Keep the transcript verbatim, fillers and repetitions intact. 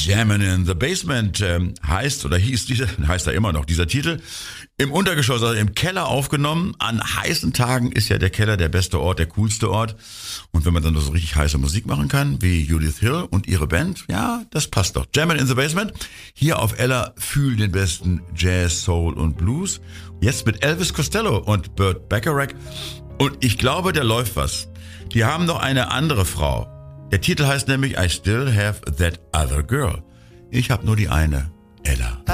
Jammin' in the Basement ähm, heißt oder hieß dieser, heißt er immer noch, dieser Titel. Im Untergeschoss, also im Keller aufgenommen. An heißen Tagen ist ja der Keller der beste Ort, der coolste Ort. Und wenn man dann so richtig heiße Musik machen kann, wie Judith Hill und ihre Band, ja, das passt doch. Jammin' in the Basement. Hier auf Ella fühlen den besten Jazz, Soul und Blues. Jetzt mit Elvis Costello und Burt Bacharach. Und ich glaube, da läuft was. Die haben noch eine andere Frau. Der Titel heißt nämlich I Still Have That Other Girl. Ich habe nur die eine, Ella.